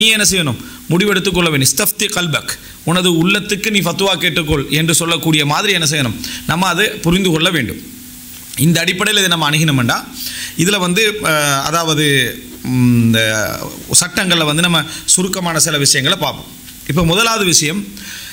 நீ என்ன செய்யணும், முடிவெடுத்துக் கொள்ள வேண்டும். இஸ்தஃப்தி கல்பக், உனது உள்ளத்துக்கு நீ ஃபத்வா கேட்டுக்கொள் என்று சொல்லக்கூடிய மாதிரி என்ன செய்யணும், நம்ம அதை புரிந்து கொள்ள வேண்டும். இந்த அடிப்படையில் இதை நம்ம அணுகினோம்னா இதில் வந்து அதாவது இந்த சட்டங்களில் நம்ம சுருக்கமான சில விஷயங்களை பார்ப்போம். இப்போ முதலாவது விஷயம்,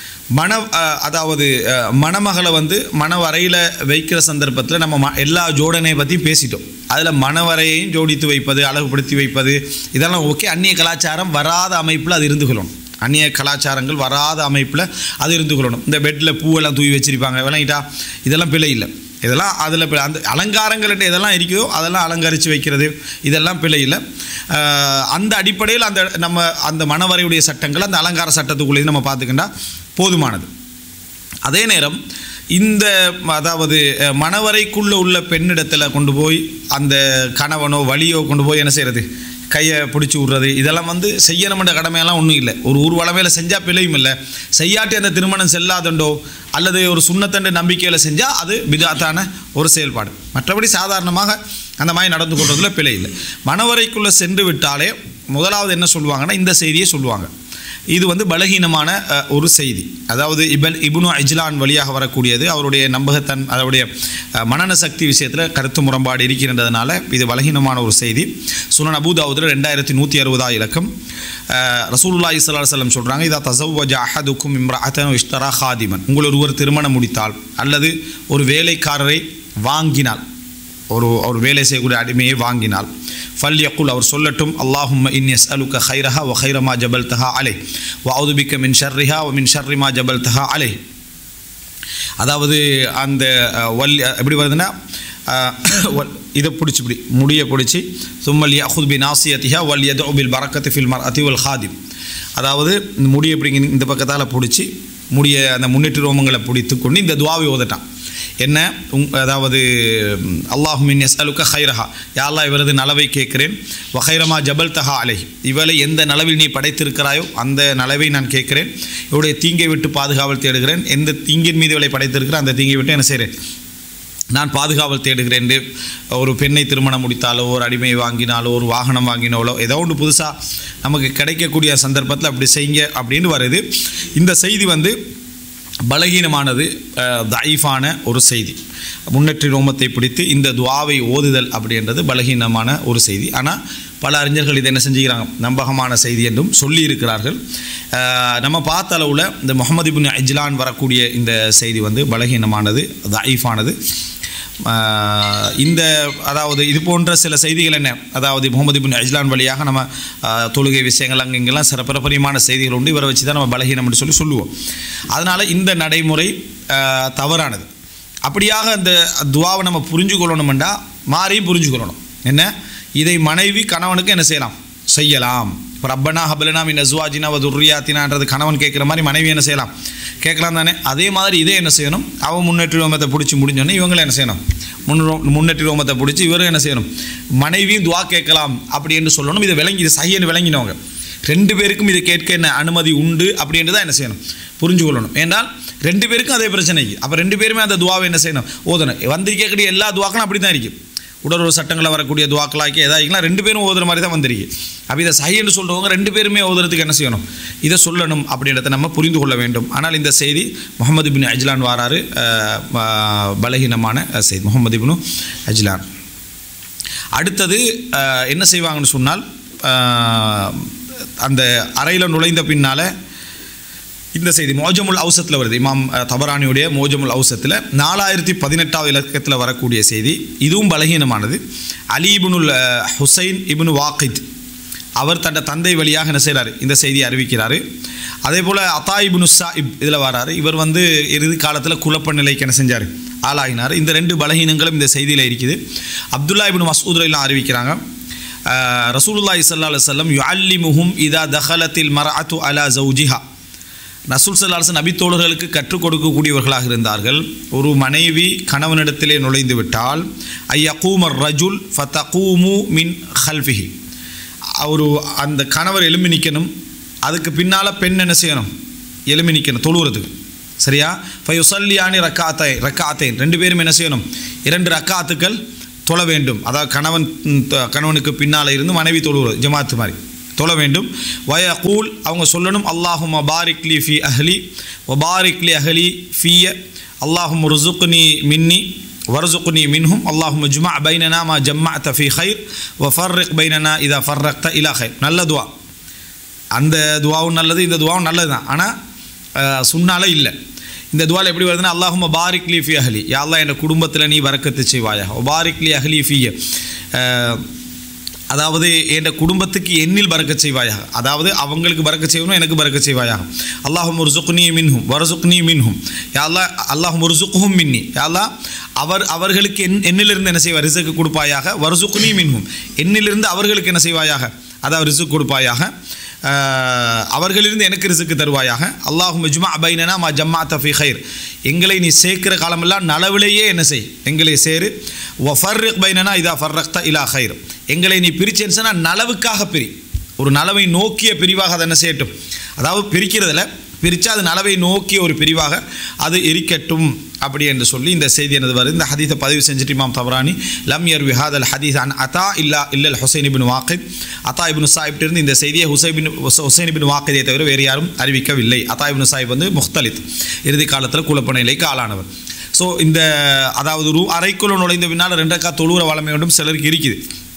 அதாவது மணமகளை மணவரையில் வைக்கிற சந்தர்ப்பத்தில் நம்ம எல்லா ஜோடனை பற்றியும் பேசிட்டோம். அதில் மணவரையையும் ஜோடித்து வைப்பது, அழகுபடுத்தி வைப்பது இதெல்லாம் ஓகே. அந்நிய கலாச்சாரம் வராத அமைப்பில் அது இருந்து கொள்ளணும். அந்நிய கலாச்சாரங்கள் வராத அமைப்பில் அது இருந்து கொள்ளணும். இந்த பெட்டில் பூவெல்லாம் தூவி வச்சுருப்பாங்க, விளங்கிட்டா, இதெல்லாம் பிழை இல்லை. இதெல்லாம் அதில் அந்த அலங்காரங்கள் எதெல்லாம் இருக்குதோ அதெல்லாம் அலங்கரித்து வைக்கிறது, இதெல்லாம் பிழை இல்லை. அந்த அடிப்படையில் அந்த மணவரையுடைய சட்டங்கள் அந்த அலங்கார சட்டத்துக்குள்ளே நம்ம பார்த்துக்கிட்டா போதுமானது. அதே நேரம் இந்த அதாவது மணவரைக்குள்ளே உள்ள பெண்ணிடத்தில் கொண்டு போய் அந்த கணவனோ வலியோ கொண்டு போய் என்ன செய்கிறது, கையை பிடிச்சி விட்றது, இதெல்லாம் செய்யணுமென்ற கடமையெல்லாம் ஒன்றும் இல்லை. ஒரு ஊர்வலமையில் செஞ்சால் பிழையும் இல்லை. செய்யாட்டி அந்த திருமணம் செல்லாதண்டோ அல்லது ஒரு சுண்ணத்தண்டு நம்பிக்கையில் செஞ்சால் அது பிதாத்தான ஒரு செயல்பாடு. மற்றபடி சாதாரணமாக அந்த மாதிரி நடந்து கொள்றதுல பிழை இல்லை. மணவரைக்குள்ளே சென்று விட்டாலே முதலாவது என்ன சொல்லுவாங்கன்னா இந்த செய்தியை சொல்லுவாங்க. இது பலகீனமான ஒரு செய்தி. அதாவது இப்னு அஜ்லான் வழியாக வரக்கூடியது. அவருடைய நம்பகத்தன், அவருடைய மனன சக்தி விஷயத்தில் கருத்து முரண்பாடு இருக்கின்றதுனால இது பலகீனமான ஒரு செய்தி. சுனன் அபூ தாவூதில் 2160 இலக்கம். ரசூலுல்லாஹி ஸல்லல்லாஹு அலைஹி வஸல்லம் சொல்கிறாங்க, இதா தஸவ்வஜ அஹதுக்கும் இம்ரஅத்தன் இஷ்தரா ஹாதிமன், ஒருவர் திருமணம் முடித்தால் அல்லது ஒரு வேலைக்காரரை வாங்கினால், ஒரு வேலை செய்யக்கூடிய அடிமையை வாங்கினால், ஃபல் யக்குல், அவர் சொல்லட்டும், அல்லாஹும்ம இன்னி அஸ்அலுக கைரஹா வ கைர மா ஜபல்தஹா அலை வ அஊது பிக்க மின் ஷர்ரிஹா வ மின் ஷர்ரி மா ஜபல்தஹா அலை. அதாவது அந்த எப்படி வருதுன்னா, இதை பிடிச்சி இப்படி முடியை பிடிச்சி சும்மல் யஹுத் பி நாசியத்திஹா வல் யதுஉ பில் பரக்கத்தி ஃபில் மர்அத்தி வல் ஹாதிம். அதாவது இந்த முடியை இப்படி இந்த பக்கத்தால் பிடிச்சி முடியை அந்த முன்னேற்று ரோமங்களை பிடித்து கொண்டு இந்த துவாவை ஓதட்டான். என்ன, அதாவது அல்லாஹும்ம இன்னி அஸ்அலுக கைரஹா, யா அல்லாஹ் இவரது நலவை கேட்கிறேன், வ கைரமா ஜபல்தஹா அலைஹி, இவளை எந்த நலவில் நீ படைத்திருக்கிறாயோ அந்த நலவை நான் கேட்கிறேன், இவருடைய தீங்கை விட்டு பாதுகாவல் தேடுகிறேன், எந்த தீங்கின் மீது இவளை படைத்திருக்கிறேன் அந்த தீங்கை விட்டு என்ன செய்கிறேன் நான் பாதுகாவல் தேடுகிறேன். ஒரு பெண்ணை திருமணம் முடித்தாலோ, ஒரு அடிமையை வாங்கினாலோ, ஒரு வாகனம் வாங்கினாலோ, ஏதோ ஒன்று புதுசாக நமக்கு கிடைக்கக்கூடிய சந்தர்ப்பத்தில் அப்படி செய்யுங்க அப்படின்னு வருது. இந்த செய்தி பலகீனமானது, தஈஃபான ஒரு செய்தி. முன்னேற்றி ரோமத்தை பிடித்து இந்த துவாவை ஓதுதல் அப்படின்றது பலகீனமான ஒரு செய்தி. ஆனால் பல அறிஞர்கள் இதை என்ன செஞ்சுக்கிறாங்க, நம்பகமான செய்தி என்றும் சொல்லி இருக்கிறார்கள். நம்ம பார்த்த அளவில் இந்த முஹம்மது இப்னு அஜ்லான் வரக்கூடிய இந்த செய்தி பலகீனமானது, தஈஃபானது. அதாவது இது போன்ற சில செய்திகள் என்ன, அதாவது முஹம்மது இப்னு அஜ்லான் வழியாக நம்ம தொழுகை விஷயங்கள் இங்கெல்லாம் சில பிரபரியமான செய்திகள் உண்டு, இவரை வச்சு தான் நம்ம பலகீனம் என்று சொல்லுவோம். அதனால் இந்த நடைமுறை தவறானது. அப்படியாக அந்த துவாவை நம்ம புரிஞ்சுக்கொள்ளணுமெண்டா மாறியும் புரிஞ்சுக்கொள்ளணும். என்ன, இதை மனைவி கணவனுக்கு என்ன செய்யலாம். இப்போ ரப்பனா ஹப்லனா மின் அஸ்வாஜினா வ துர்ரியாத்தினான்றது கணவன் கேட்குற மாதிரி மனைவி என்ன செய்யலாம், கேட்கலாம் தானே. அதே மாதிரி இதே என்ன செய்யணும், அவன் முன்னேற்றி ரோமத்தை பிடிச்சி முடிஞ்சோடனே இவங்களை என்ன செய்யணும், முன்னேற்றி ரோமத்தை பிடிச்சி இவரும் என்ன செய்யணும், மனைவியும் துவா கேட்கலாம் அப்படி என்று சொல்லணும். இதை இது சஹீன்னு விளங்கினவங்க ரெண்டு பேருக்கும் இதை கேட்க என்ன அனுமதி உண்டு அப்படின்ட்டு தான் என்ன செய்யணும், புரிஞ்சு கொள்ளணும். ஏன்னால் ரெண்டு பேருக்கும் அதே பிரச்சனைக்கு, அப்போ ரெண்டு பேருமே அந்த துவாவை என்ன செய்யணும், ஓதணும். வந்திருக்கக்கூடிய எல்லா துவாக்களும் அப்படி தான் இருக்குது. உடல் சட்டங்களில் வரக்கூடிய துவாக்களாக்கி எதாகிக்கலாம் ரெண்டு பேரும் ஓதுற மாதிரி தான் வந்திருக்கு. அப்போ இதை சஹீன்னு சொல்கிறவங்க ரெண்டு பேருமே ஓதுறதுக்கு என்ன செய்யணும், இதை சொல்லணும் அப்படின்றத நம்ம புரிந்து கொள்ள வேண்டும். ஆனால் இந்த செய்தி முஹம்மது இப்னு அஜ்லான் வாராரு, பலகீனமான செய்தி, முஹம்மது இப்னு அஜ்லான். அடுத்தது என்ன செய்வாங்கன்னு சொன்னால், அந்த அறையில் நுழைந்த பின்னால் இந்த செய்தி மோஜமுல் அவுசத்தில் வருது. இமாம் தபரானியுடைய மோஜமுல் அவுசத்தில் 4018 இலக்கத்தில் வரக்கூடிய செய்தி. இதுவும் பலகீனமானது. அலி இப்னுல் ஹுசைன் இப்னு வாக்கித் அவர் தன்னை தந்தை வழியாக என்ன செய்கிறார், இந்த செய்தியை அறிவிக்கிறார். அதே போல் அத்தா இப்னு சாயிப் இதில் வராரு. இவர் இறுதி காலத்தில் குழப்ப நிலைக்கு என்ன செஞ்சார், ஆளாகினார். இந்த ரெண்டு பலகீனங்களும் இந்த செய்தியில் இருக்குது. அப்துல்லா இப்னு மஸ்ஊத் எல்லாம் அறிவிக்கிறாங்க, ரசூலுல்லாஹி ஸல்லல்லாஹு அலைஹி வஸல்லம் யுஅல்லிமுஹும் இதா தஹலத்தில் மர்அத்து அலா ஜௌஜிஹா, ரசூல் ஸல்லல்லாஹு அலைஹி வஸல்லம் நபித்தோழர்களுக்கு கற்றுக் கொடுக்கக்கூடியவர்களாக இருந்தார்கள். ஒரு மனைவி கணவனிடத்திலே நுழைந்து விட்டால் ஐயகூமர் ரஜுல் ஃபதகூமு மின் ஹல்ஃபிஹி, அந்த கணவர் எழும்பி நிற்கணும், அதுக்கு பின்னால் பெண் என்ன செய்யணும், எழும்பி நிற்கணும் தொழுகிறதுக்கு, சரியா. ஃபயுஸல்லியானி ரக்காத்தைன், ரெண்டு பேரும் என்ன செய்யணும், 2 ரக்காத்துக்கள் தொழ வேண்டும். அதாவது கணவனுக்கு பின்னால் இருந்து மனைவி தொழுகிறது, ஜமாத்து மாதிரி தொழ வேண்டும். வயகூல் அவங்க சொல்லணும், அல்லாஹும்ம பாரிக் லி ஃபி அஹ்லி வ பாரிக் லி அஹ்லி ஃபிய அல்லாஹும்ம ருஸுக்னி மின்னி வர்ஸுக்னி மின்ஹும் அல்லாஹும்ம ஜுமா பைனனா மா ஜம்மஅத ஃபி கைர் வ ஃபர்ரிக் பைனனா இதா ஃபர்ரக்த இலா கைர். நல்ல துவா. அந்த துவாவும் நல்லது, இந்த துவாவும் நல்லது தான். ஆனால் சுன்னால இல்லை. இந்த துவாவில் எப்படி வருதுன்னா, அல்லாஹும்ம பாரிக் லி ஃபி அஹ்லி, யா அல்லாஹ் என் குடும்பத்தில் நீ பரக்கத்து செய்வாயாக. பாரிக் லி அஹ்லி ஃபிய, அதாவது என் குடும்பத்துக்கு என்னில் பரக்கத் செய்வாயாக, அதாவது அவங்களுக்கு பரக்கத் செய்யணும், எனக்கு பரக்கத் செய்வாயாக. அல்லாஹும்ம ருஸுக்னி மின்ஹும் வர்ஸுக்னி மின்ஹும், யா அல்லாஹ் அல்லாஹும்ம ருஸுக்ஹும் மின்னி, யா அல்லாஹ் அவர்களுக்கு என்னிலிருந்து என்ன செய்வாய், ரிஸ்க் கொடுப்பாயாக. வர்ஸுக்னி மின்ஹும், என்னிலிருந்து அவர்களுக்கு என்ன செய்வாயாக, அதாவது ரிஸ்க் கொடுப்பாயாக. அவர்களிலிருந்து எனக்கு ரிஸ்க் தருவாயாக. அல்லாஹும்ம ஜுமா பைனனா மா ஜம்மஅத ஃபி கைர், எங்களை நீ சேர்க்கிற காலமெல்லாம் நலவிலேயே என்ன செய், எங்களை சேரு. வ ஃபர்ரிக் பைனனா இதா ஃபர்ரக்த இலா கைர், எங்களை நீ பிரிச்சேன்னு சொன்னால் நலவுக்காக பிரி, ஒரு நலவை நோக்கிய பிரிவாக அதை என்ன செய்யட்டும், அதாவது பிரிக்கிறதுல பிரித்தா அது நலவை நோக்கிய ஒரு பிரிவாக அது இருக்கட்டும் அப்படி என்று சொல்லி இந்த செய்தி என்னது வருது. இந்த ஹதீஸை பதிவு செஞ்சுட்டு இமாம் தபரானி லம் யர்வி ஹாதல் ஹதீஸ் அன் அதா இல்லல் ஹுசைன் இப்னு வாக்கித், அதா இப்னு சாயிப்ட இருந்து இந்த செய்தியை ஹுசைன் இப்னு வாக்கிதை தவிர வேறு யாரும் அறிவிக்கவில்லை. அதா இப்னு சாயிப் வந்து முஹ்தலித், இறுதி காலத்தில் குழப்ப நிலைக்கு ஆளானவர். ஸோ இந்த அதாவது அறைக்குள்ள நுழைந்த பின்னால் 2 ரக்காத் தொழுகிற வளமை ஒன்றும் சிலருக்கு இருக்குது.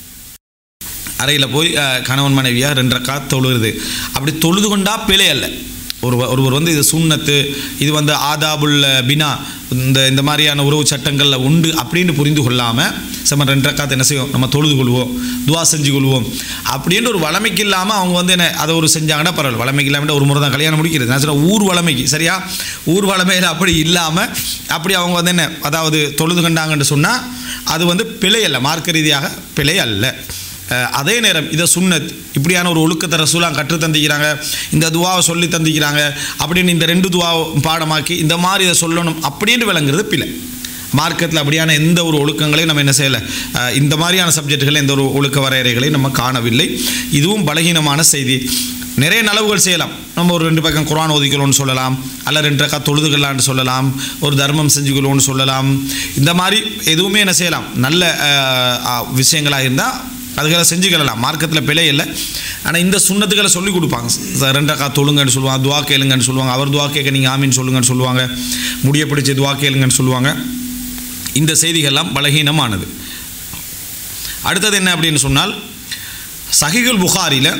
அறையில் போய் கணவன் மனைவியாக 2 ரக்காத் தொழுகிறது, அப்படி தொழுது கொண்டா பிழை அல்ல. ஒருவர் வந்து இது சுன்னத்து, இது வந்து ஆதாபுல் பினா, இந்த மாதிரியான உறவு சட்டங்களில் உண்டு அப்படின்னு புரிந்து கொள்ளாமல் நம்ம 2 ரக்காத் என்ன செய்வோம், நம்ம தொழுது கொள்வோம், துவா செஞ்சு கொள்வோம் அப்படின்ற ஒரு வளமைக்கு இல்லாமல் அவங்க வந்து என்ன அதை ஒரு செஞ்சாங்கன்னா பரவாயில்ல. வளமைக்கு இல்லாமல் ஒரு முறை தான் கல்யாணம் முடிக்கிறது, நான் சொல்கிறேன் ஊர் வளமைக்கு, சரியா, ஊர் வளமையில் அப்படி இல்லாமல் அப்படி அவங்க வந்து என்ன, அதாவது தொழுது கண்டாங்கன்னு சொன்னால் அது வந்து பிழை அல்ல, மார்க்க ரீதியாக பிழை அல்ல. அதே நேரம் இதை சுன்னத், இப்படியான ஒரு ஒழுக்கத்தை ரசூலாக கற்று தந்திக்கிறாங்க, இந்த துவாவை சொல்லி தந்திக்கிறாங்க அப்படின்னு இந்த 2 துவாவை பாடமாக்கி இந்த மாதிரி இதை சொல்லணும் அப்படின்னு விளங்குறது பிழை. மார்க்கத்தில் அப்படியான எந்த ஒரு ஒழுக்கங்களையும் நம்ம என்ன செய்யலை, இந்த மாதிரியான சப்ஜெக்டுகளில் எந்த ஒரு ஒழுக்க வரையறைகளையும் நம்ம காணவில்லை. இதுவும் பலகீனமான செய்தி. நிறைய நலவுகள் செய்யலாம். நம்ம ஒரு 2 பக்கம் குர்ஆன் ஓதிக்கணும்னு சொல்லலாம், அல்ல 2 ரக்காத் தொழுதுகளான்னு சொல்லலாம், ஒரு தர்மம் செஞ்சுக்கணும்னு சொல்லலாம். இந்த மாதிரி எதுவுமே என்ன செய்யலாம், நல்ல விஷயங்களாக இருந்தால் அதுகளை செஞ்சுக்கலாம், மார்க்கத்தில் பிழை இல்லை. ஆனால் இந்த சுன்னத்துக்களை சொல்லிக் கொடுப்பாங்க. 2 ரக்காத் தொழுங்கன்னு சொல்லுவாங்க, துவா கேளுங்கன்னு சொல்லுவாங்க, அவர் துவா கேட்க நீங்கள் ஆமீன் சொல்லுங்கன்னு சொல்லுவாங்க, முடிய பிடிச்சி துவா கேளுங்கன்னு சொல்லுவாங்க. இந்த செய்திகள்லாம் பலகீனமானது. அடுத்தது என்ன அப்படின்னு சொன்னால், சஹீஹுல் புகாரியில்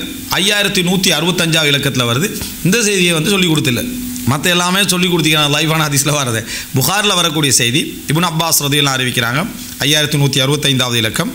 5165 இலக்கத்தில் வருது. இந்த செய்தியை வந்து சொல்லிக் கொடுத்தில்லை, மற்ற எல்லாமே சொல்லிக் கொடுத்திக்கிறாங்க, லைவான ஹதீஸில் வர்றது. புகாரில் வரக்கூடிய செய்தி இப்னு அப்பாஸ் ரலியல்லாஹு அறிவிக்கிறாங்க, 5165 இலக்கம்.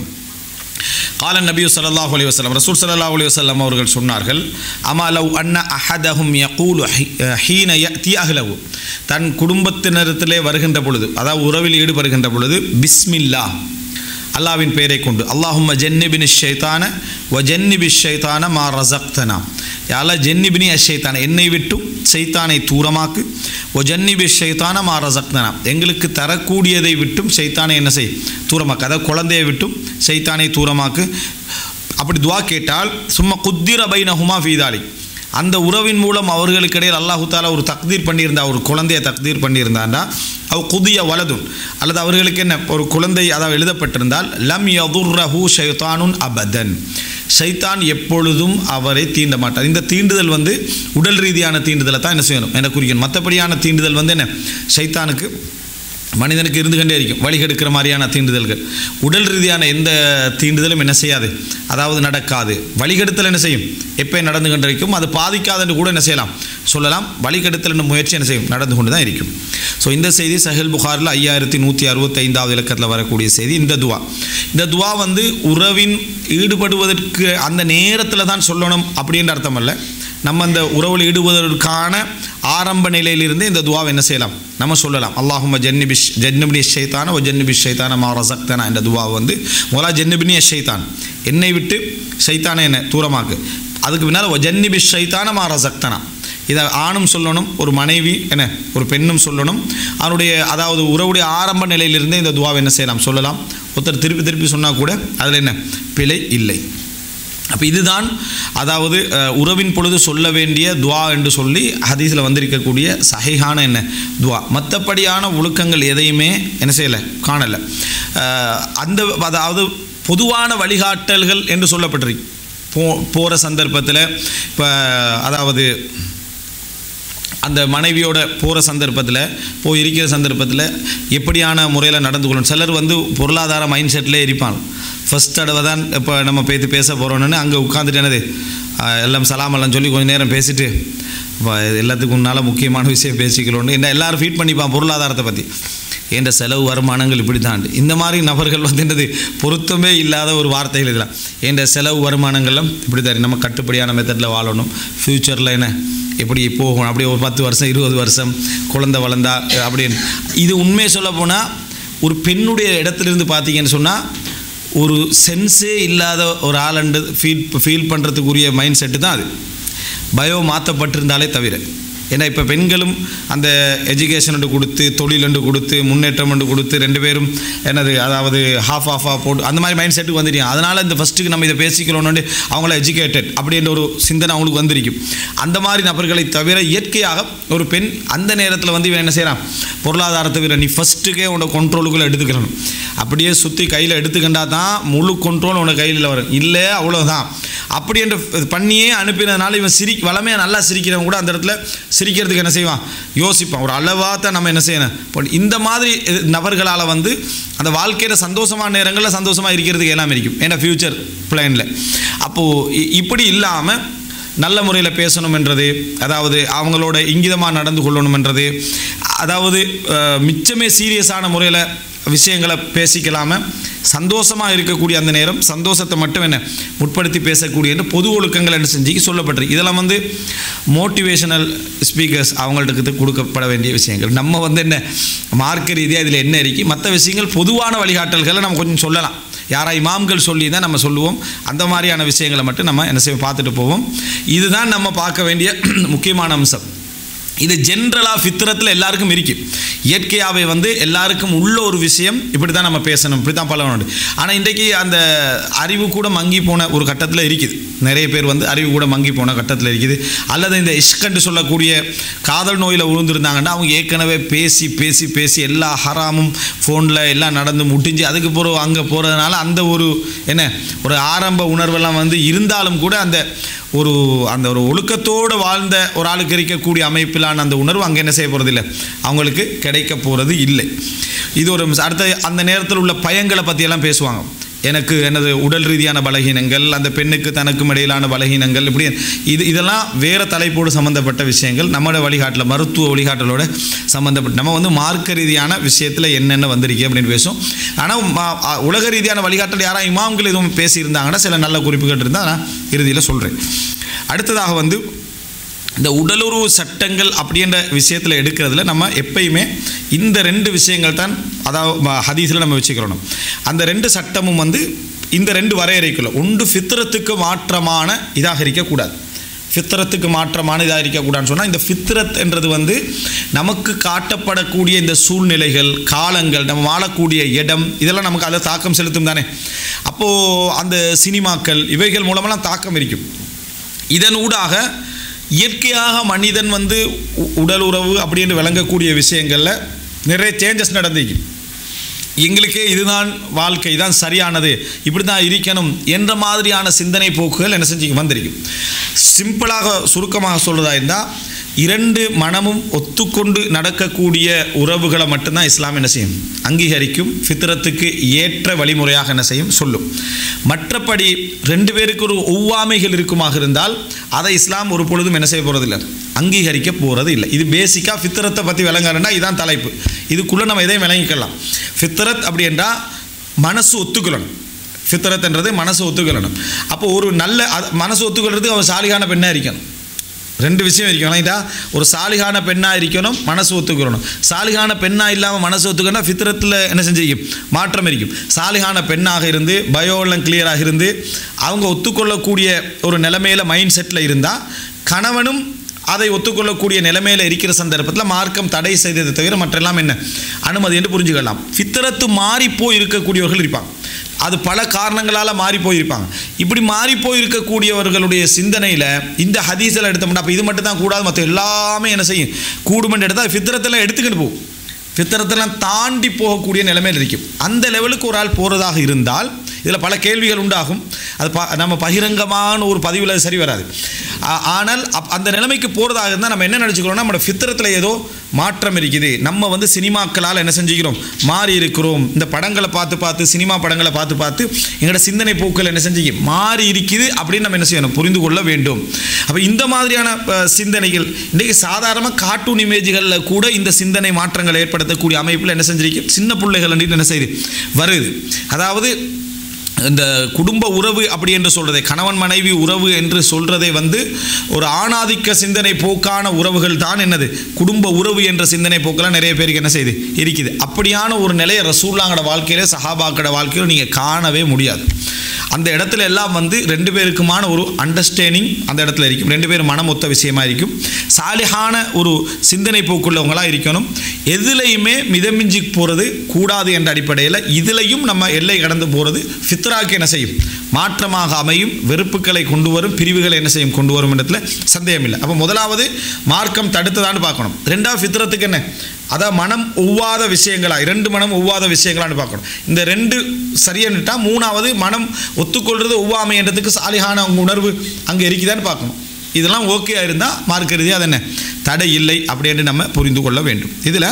கால நபி ஸல்லல்லாஹு அலைஹி வஸல்லம், ரசூல் ஸல்லல்லாஹு அலைஹி வஸல்லம் அவர்கள் சொன்னார்கள், அமா லவ் அன்ன அஹதஹும் யகூலு ஹீன யஅதி அஹ்லஹு, தன் குடும்பத்தினரிடத்திலே வருகின்ற பொழுது, அதாவது உறவில் ஈடுபடுகின்ற பொழுது, பிஸ்மில்லாஹ், அல்லாஹ்வின் பெயரை கொண்டு, அல்லாஹும்ம ஜன்னிபினி ஷைத்தான வ ஜன்னிபி ஷைத்தான மா ரஸக்தனா, யா அல்லாஹ் ஜன்னிபினி அஷைத்தான, என்னை விட்டும் ஷைத்தானை தூரமாக்கு, வ ஜன்னிபி ஷைத்தான மா ரஸக்தனா, எங்களுக்கு தரக்கூடியதை விட்டும் ஷைத்தானை என்ன செய், தூரமாக்கு, அதாவது குழந்தையை விட்டும் ஷைத்தானை தூரமாக்கு. அப்படி துவா கேட்டால், சும்மா குத்திர பைனஹுமா ஃபீ தாலிக், அந்த உறவின் மூலம் அவர்களுக்கு இடையில் அல்லாஹு தாலா ஒரு தக்தீர் பண்ணியிருந்தா, ஒரு குழந்தையை தக்தீர் பண்ணியிருந்தாண்டா, அவ் குதிய வலதுன், அல்லது அவர்களுக்கு என்ன ஒரு குழந்தை அதாவது எழுதப்பட்டிருந்தால், லம் யதுர்ரஹு ஷைத்தானுன் அபதன், ஷைத்தான் எப்பொழுதும் அவரை தீண்ட மாட்டார். இந்த தீண்டுதல் வந்து உடல் ரீதியான தீண்டுதலை தான் என்ன செய்யணும், என்ன குறிக்கணும். மற்றபடியான தீண்டுதல் வந்து என்ன, ஷைத்தானுக்கு மனிதனுக்கு இருந்து கொண்டே இருக்கும், வழிகெடுக்கிற மாதிரியான தீண்டுதல்கள். உடல் ரீதியான எந்த தீண்டுதலும் என்ன செய்யாது, அதாவது நடக்காது. வழிகெடுத்தல் என்ன செய்யும், எப்போ நடந்து கொண்டு இருக்கும், அது பாதிக்காதுன்னு கூட என்ன செய்யலாம் சொல்லலாம். வழிகெடுத்தல் என்ற முயற்சி என்ன செய்யும், நடந்து கொண்டு தான் இருக்கும். ஸோ இந்த செய்தி சஹீஹுல் புகாரில் 5165 இலக்கத்தில் வரக்கூடிய செய்தி. இந்த துவா வந்து உறவின் ஈடுபடுவதற்கு அந்த நேரத்தில் தான் சொல்லணும் அப்படின்ற அர்த்தம் அல்ல. நம்ம அந்த உறவில் ஈடுபடுவதற்கான ஆரம்ப நிலையிலிருந்து இந்த துவாவை என்ன செய்யலாம், நம்ம சொல்லலாம். அல்லாஹும்ம ஜன்னிபினி ஷைத்தான வ ஜன்னிபி ஷைத்தான மா ரஸக்தனா என்ற துவாவை வந்து மொலா ஜன்னிபினி ஷைத்தான், என்னை விட்டு ஷைத்தானை என்ன தூரமாக்கு, அதுக்கு பின்னால் வ ஜன்னிபி ஷைத்தான மா ரஸக்தனா, இதை ஆணும் சொல்லணும், ஒரு மனைவி என்ன ஒரு பெண்ணும் சொல்லணும். அவனுடைய அதாவது உறவுடைய ஆரம்ப நிலையிலிருந்தே இந்த துவாவை என்ன செய்யலாம் சொல்லலாம். ஒருத்தர் திருப்பி திருப்பி சொன்னால் கூட அதில் என்ன பிழை இல்லை. அப்போ இதுதான் அதாவது உறவின் பொழுது சொல்ல வேண்டிய துவா என்று சொல்லி ஹதீஸில் வந்திருக்கக்கூடிய சஹீஹான என்ன துவா. மற்றபடியான ஒழுக்கங்கள் எதையுமே என்ன செய்யலை, காணலை. அந்த அதாவது பொதுவான வழிகாட்டல்கள் என்று சொல்லப்பட்டிருக்கு. போகிற சந்தர்ப்பத்தில் இப்போ அதாவது அந்த மனைவியோட போகிற சந்தர்ப்பத்தில் போய் இருக்கிற சந்தர்ப்பத்தில் எப்படியான முறையில் நடந்து கொள்ளணும். சிலர் வந்து பொருளாதார மைண்ட் செட்டிலே இருப்பாங்க. ஃபஸ்ட் தடவை தான் இப்போ நம்ம பேச போகிறோன்னு அங்கே உட்காந்துட்டு என்னது எல்லாம் சலாமெல்லாம் சொல்லி கொஞ்சம் நேரம் பேசிட்டு எல்லாத்துக்கும் முன்னால் முக்கியமான விஷயம் பேசிக்கணும்னு என்ன எல்லோரும் ஃபீட் பண்ணிப்பான் பொருளாதாரத்தை பற்றி. என்ற செலவு வருமானங்கள் இப்படி தான். இந்த மாதிரி நபர்கள் வந்து என்னது பொருத்தமே இல்லாத ஒரு வார்த்தைகள் இதெல்லாம். என்ற செலவு வருமானங்கள்லாம் இப்படி தான் நம்ம கட்டுப்படியான மெத்தடில் வாழணும். ஃப்யூச்சரில் என்ன எப்படி போகணும், அப்படியே ஒரு 10 வருஷம் 20 வருஷம் குழந்தை வளர்ந்தா அப்படின்னு. இது உண்மையை சொல்ல போனால் ஒரு பெண்ணுடைய இடத்துலேருந்து பார்த்தீங்கன்னு சொன்னால் ஒரு சென்ஸே இல்லாத ஒரு ஆளண்டு ஃபீல் பண்ணுறதுக்குரிய மைண்ட் செட்டு தான் அது. பயோ மாற்றப்பட்டிருந்தாலே தவிர. ஏன்னா இப்போ பெண்களும் அந்த எஜுகேஷன் கொடுத்து தொழில் கொடுத்து முன்னேற்றம் கொடுத்து 2 பேரும் என்னது அதாவது ஆஃபாக போட்டு அந்த மாதிரி மைண்ட் செட்டுக்கு வந்துருக்கீங்க. அதனால் இந்த ஃபஸ்ட்டுக்கு நம்ம இதை பேசிக்கணும்னு அவங்கள எஜுகேட்டட் அப்படின்ற ஒரு சிந்தனை அவங்களுக்கு வந்திருக்கும். அந்த மாதிரி நபர்களை தவிர இயற்கையாக ஒரு பெண் அந்த நேரத்தில் வந்து இவன் என்ன செய்கிறான், பொருளாதாரத்தை விட நீ ஃபஸ்ட்டுக்கே உன்னோட கண்ட்ரோலுக்குள்ளே எடுத்துக்கிறணும். அப்படியே சுற்றி கையில் எடுத்துக்கிட்டா தான் முழு கண்ட்ரோல் உன்னோட கையில் வரும். இல்லை அவ்வளோதான் அப்படி என்று பண்ணியே அனுப்பினதுனால இவன் வளமையாக நல்லா சிரிக்கிறவங்க கூட அந்த இடத்துல சிரிக்கிறதுக்கு என்ன செய்வான், யோசிப்பான். ஒரு அளவாக தான் நம்ம என்ன செய்யணும். இந்த மாதிரி நபர்களால் வந்து அந்த வாழ்க்கையில் சந்தோஷமான நேரங்களில் சந்தோஷமாக இருக்கிறதுக்கு எல்லாம் இருக்கும். ஏன்னா ஃப்யூச்சர் பிளானில் அப்போது இப்படி இல்லாமல் நல்ல முறையில் பேசணுமென்றது, அதாவது அவங்களோட இங்கிதமாக நடந்து கொள்ளணுமென்றது, அதாவது மிச்சமே சீரியஸான முறையில் விஷயங்களை பேசிக்கலாமல் சந்தோஷமாக இருக்கக்கூடிய அந்த நேரம் சந்தோஷத்தை மட்டும் என்ன முற்படுத்தி பேசக்கூடிய பொது ஒழுக்கங்கள் என்ன செஞ்சு சொல்லப்பட்டிருக்கு. இதெல்லாம் வந்து மோட்டிவேஷனல் ஸ்பீக்கர்ஸ் அவங்களுக்கு கொடுக்கப்பட வேண்டிய விஷயங்கள். நம்ம வந்து என்ன மார்க்க ரீதியாக இதில் என்ன இருக்குது, மற்ற விஷயங்கள் பொதுவான வழிகாட்டல்களை நம்ம கொஞ்சம் சொல்லலாம். யாரா இமாம்கள் சொல்லி தான் நம்ம சொல்லுவோம். அந்த மாதிரியான விஷயங்களை மட்டும் நம்ம என்ன செய்ய பார்த்துட்டு போவோம். இதுதான் நம்ம பார்க்க வேண்டிய முக்கியமான அம்சம். இது ஜென்ரலாக ஃபித்ரத்தில் எல்லாருக்கும் இருக்குது. இயற்கையாகவே வந்து எல்லாருக்கும் உள்ள ஒரு விஷயம் இப்படி தான் நம்ம பேசணும், இப்படி தான் பழகணும். ஆனால் இன்றைக்கி அந்த அறிவு கூட மங்கி போன ஒரு கட்டத்தில் இருக்குது. நிறைய பேர் வந்து அறிவு கூட மங்கி போன கட்டத்தில் இருக்குது. அல்லது இந்த இஷ்கண்டு சொல்லக்கூடிய காதல் நோயில் விழுந்துருந்தாங்கன்னா அவங்க ஏற்கனவே பேசி பேசி பேசி எல்லா ஹராமும் ஃபோனில் எல்லாம் நடந்து முடிஞ்சு அதுக்கு பிறகு அங்கே போகிறதுனால அந்த ஒரு என்ன ஒரு ஆரம்ப உணர்வெல்லாம் வந்து இருந்தாலும் கூட அந்த ஒரு ஒழுக்கத்தோடு வாழ்ந்த ஒரு ஆளுக்கு இருக்கக்கூடிய அமைப்பிலான அந்த உணர்வு அங்கே என்ன செய்ய போகிறது இல்லை, அவங்களுக்கு கிடைக்க போகிறது இல்லை. இது ஒரு அடுத்த அந்த நேரத்தில் உள்ள பயங்களை பற்றியெல்லாம் பேசுவாங்க. எனக்கு எனது உடல் ரீதியான பலகீனங்கள், அந்த பெண்ணுக்கு தனக்கும் இடையிலான பலகீனங்கள், இப்படி இதெல்லாம் வேறு தலைப்போடு சம்மந்தப்பட்ட விஷயங்கள். நம்மளோட வழிகாட்டில் மருத்துவ வழிகாட்டலோட சம்மந்தப்பட்ட நம்ம வந்து மார்க்க ரீதியான விஷயத்தில் என்னென்ன வந்திருக்கு அப்படின்னு பேசும். ஆனால் உலக ரீதியான வழிகாட்டல் யாராவது இமாம்கள் எதுவும் பேசியிருந்தாங்கன்னா சில நல்ல குறிப்புகள் இருந்தால் நான் இறுதியில் சொல்கிறேன். அடுத்ததாக வந்து இந்த உடலுறவு சட்டங்கள் அப்படின்ற விஷயத்தில் எடுக்கிறதுல நம்ம எப்பயுமே இந்த 2 விஷயங்கள் தான், அதாவது ஹதீஸில் நம்ம வச்சுக்கிறோம். அந்த 2 சட்டமும் வந்து இந்த 2 வரையறைக்குள்ள ஒன்று ஃபித்ரத்துக்கு மாற்றமான இதாக இருக்கக்கூடாது. ஃபித்ரத்துக்கு மாற்றமான இதாக இருக்கக்கூடாதுன்னு சொன்னால் இந்த ஃபித்ரத் என்றது வந்து நமக்கு காட்டப்படக்கூடிய இந்த சூழ்நிலைகள், காலங்கள், நம்ம வாழக்கூடிய இடம், இதெல்லாம் நமக்கு அதை தாக்கம் செலுத்தும் தானே. அப்போது அந்த சினிமாக்கள் இவைகள் மூலமெல்லாம் தாக்கம் இருக்கும். இதன் ஊடாக இயற்கையாக மனிதன் வந்து உடல் உறவு அப்படின்னு விளங்கக்கூடிய விஷயங்களில் நிறைய சேஞ்சஸ் நடந்துக்கு. எங்களுக்கே இதுதான் வாழ்க்கை, இதுதான் சரியானது, இப்படி தான் இருக்கணும் என்ற மாதிரியான சிந்தனை போக்குகள் என்ன செஞ்சு வந்திருக்கும். சிம்பிளாக சுருக்கமாக சொல்கிறதா இருந்தால் 2 மனமும் ஒத்துக்கொண்டு நடக்கக்கூடிய உறவுகளை மட்டும்தான் இஸ்லாம் என்ன செய்யும், அங்கீகரிக்கும். ஃபித்ரத்துக்கு ஏற்ற வழிமுறையாக என்ன செய்யும் சொல்லும். மற்றபடி 2 பேருக்கு ஒரு ஒவ்வாமைகள் இருக்குமாக இருந்தால் அதை இஸ்லாம் ஒரு பொழுதும் என்ன செய்ய போகிறதில்லை, அங்கீகரிக்க போகிறது இல்லை. இது பேசிக்காக ஃபித்ரத்தை பற்றி விளங்குறேன்னா இதுதான் தலைப்பு. இதுக்குள்ளே நம்ம எதையும் விளங்கிக்கலாம். ஃபித்ரத் அப்படி என்றால் மனசு ஒத்துக்கொள்ளணும். ஃபித்ரத்ன்றது மனசு ஒத்துக்கொள்ளணும். அப்போ ஒரு நல்ல மனசு ஒத்துக்கொள்றதுக்கு அவன் சாலிகான பெண்ணாக இருக்கணும். 2 விஷயம் இருக்கணும். ஒரு சாலிகான பெண்ணாக இருக்கணும், மனசு ஒத்துக்கணும். சாலிகான பெண்ணாக இல்லாமல் மனசு ஒத்துக்கணும் ஃபித்ரத்தில் என்ன செஞ்சிருக்கும், மாற்றம் இருக்கும். சாலிகான பெண்ணாக இருந்து பயோலாம் கிளியராக இருந்து அவங்க ஒத்துக்கொள்ளக்கூடிய ஒரு நிலைமையில் மைண்ட் செட்டில் இருந்தால் கணவனும் அதை ஒத்துக்கொள்ளக்கூடிய நிலைமையில் இருக்கிற சந்தர்ப்பத்தில் மார்க்கம் தடை செய்ததை தவிர மற்றெல்லாம் என்ன அனுமதி என்று புரிஞ்சுக்கலாம். ஃபித்ரத்து மாறிப்போய் இருக்கக்கூடியவர்கள் இருப்பாங்க. அது பல காரணங்களால் மாறி போயிருப்பாங்க. இப்படி மாறி போயிருக்கக்கூடியவர்களுடைய சிந்தனையில் இந்த ஹதீஸில் எடுத்தோம்னா அப்போ இது மட்டும் தான் கூடாது, மற்ற எல்லாமே என்ன செய்யும் கூடுமென்று எடுத்தால் ஃபித்ரத்தில் எடுத்துக்கிட்டு போகும். ஃபித்ரத்தெல்லாம் தாண்டி போகக்கூடிய நிலைமையில் இருக்கும். அந்த லெவலுக்கு ஒரு ஆள் போகிறதாக இருந்தால் இதில் பல கேள்விகள் உண்டாகும். அது நம்ம பகிரங்கமான ஒரு பதிவில் அது சரி வராது. ஆனால் அந்த நிலைமைக்கு போகிறதாக இருந்தால் நம்ம என்ன நினச்சிக்கிறோம்னா, நம்மளோட ஃபித்ரத்தில் ஏதோ மாற்றம் இருக்குது, நம்ம வந்து சினிமாக்களால் என்ன செஞ்சுக்கிறோம், மாறி இருக்கிறோம். இந்த படங்களை பார்த்து சினிமா படங்களை பார்த்து எங்களோட சிந்தனை போக்கள் என்ன செஞ்சு மாறி இருக்குது அப்படின்னு நம்ம என்ன செய்யணும், புரிந்து கொள்ள வேண்டும். அப்போ இந்த மாதிரியான சிந்தனைகள் இன்றைக்கு சாதாரணமாக கார்ட்டூன் இமேஜ்களில் கூட இந்த சிந்தனை மாற்றங்களை ஏற்படுத்தக்கூடிய அமைப்பில் என்ன செஞ்சிருக்கு, சின்ன பிள்ளைகள் என்ன செய்யுது வருது. அதாவது இந்த குடும்ப உறவு அப்படி என்று சொல்கிறதே, கணவன் மனைவி உறவு என்று சொல்கிறதே வந்து ஒரு ஆணாதிக்க சிந்தனை போக்கான உறவுகள் தான் என்னது குடும்ப உறவு என்ற சிந்தனை போக்கெல்லாம் நிறைய பேருக்கு என்ன செய்யுது இருக்குது. அப்படியான ஒரு நிலையை ரசூலுல்லாஹ்வோட வாழ்க்கையில் சஹாபாக்களோட வாழ்க்கையில் நீங்கள் காணவே முடியாது. அந்த இடத்துல எல்லாம் வந்து ரெண்டு பேருக்குமான ஒரு அண்டர்ஸ்டாண்டிங் அந்த இடத்துல இருக்கும், ரெண்டு பேரும் மனம் ஒத்த விஷயமா இருக்கும், சாலிஹான ஒரு சிந்தனை போக்குள்ளவங்களாக இருக்கணும். எதுலையுமே மிதமிஞ்சி போகிறது கூடாது என்ற அடிப்படையில் இதுலையும் நம்ம எல்லை கடந்து போகிறது ஃபித்ராக்கு என்ன செய்யும், மாற்றமாக அமையும், வெறுப்புகளை கொண்டு வரும், பிரிவுகளை என்ன செய்யும் கொண்டு வரும் இடத்துல சந்தேகம் இல்லை. அப்போ முதலாவது மார்க்கம் தடுத்ததான்னு பார்க்கணும். ரெண்டாவது ஃபித்ரத்துக்கு என்ன, அதான் மனம் ஒவ்வாத விஷயங்களா, இரண்டு மனம் ஒவ்வாத விஷயங்களான்னு பார்க்கணும். இந்த ரெண்டு சரியானுட்டா மூணாவது மனம் ஒத்துக்கொள்வது ஒவ்வாமைன்றதுக்கு சாலிஹான உணர்வு அங்கே இருக்குதான்னு பார்க்கணும். இதெல்லாம் ஓகே இருந்தால் மார்க்க ரீதியாக அது என்ன தடை இல்லை அப்படின்னு நம்ம புரிந்து கொள்ள வேண்டும். இதில்